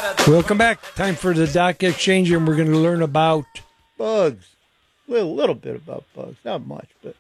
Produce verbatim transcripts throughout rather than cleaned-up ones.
Welcome back. Time for the Doc Exchange, and we're going to learn about bugs. A little, little bit about bugs, not much, but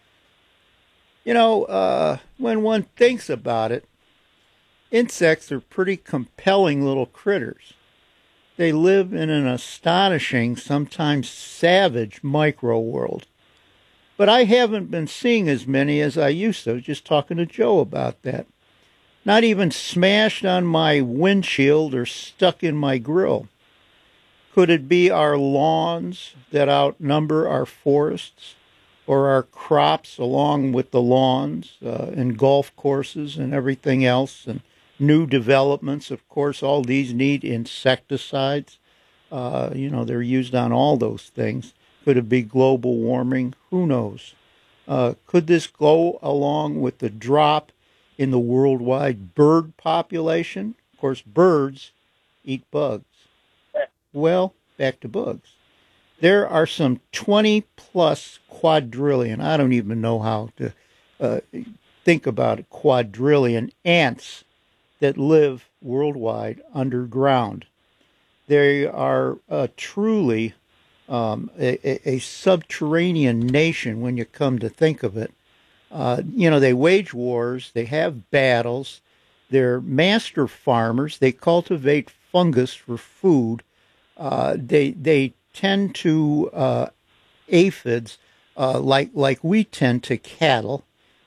you know, uh, when one thinks about it, insects are pretty compelling little critters. They live in an astonishing, sometimes savage micro world. But I haven't been seeing as many as I used to. I was just talking to Joe about that. Not even smashed on my windshield or stuck in my grill. Could it be our lawns that outnumber our forests, or our crops along with the lawns uh, and golf courses and everything else, and new developments? Of course, all these need insecticides. Uh, you know, they're used on all those things. Could it be global warming? Who knows? Uh, could this go along with the drop in the worldwide bird population? Of course, birds eat bugs. Well, back to bugs. There are some twenty plus quadrillion, I don't even know how to uh, think about it, quadrillion ants that live worldwide underground. They are uh, truly um, a, a subterranean nation when you come to think of it. Uh, you know, they wage wars, they have battles, they're master farmers, they cultivate fungus for food, uh, they they tend to uh, aphids uh, like like we tend to cattle.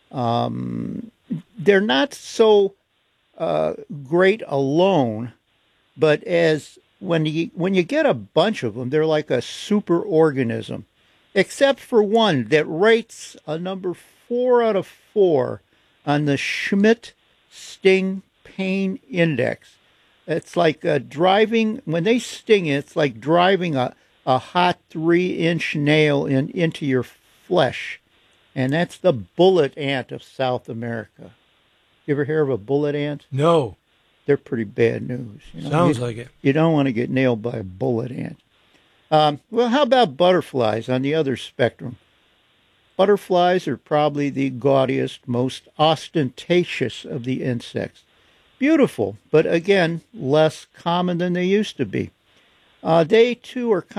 Um, they're not so uh, great alone, but as when you when you get a bunch of them, they're like a super organism, except for one that rates a number four out of four on the Schmidt Sting Pain Index. It's like uh, driving, when they sting you, it's like driving a, a hot three-inch nail in, into your flesh. And that's the bullet ant of South America. You ever hear of a bullet ant? No. They're pretty bad news. You know? Sounds you, like it. You don't want to get nailed by a bullet ant. Um, well, how about butterflies on the other spectrum? Butterflies are probably the gaudiest, most ostentatious of the insects. Beautiful, but again, less common than they used to be. Uh, they, too, are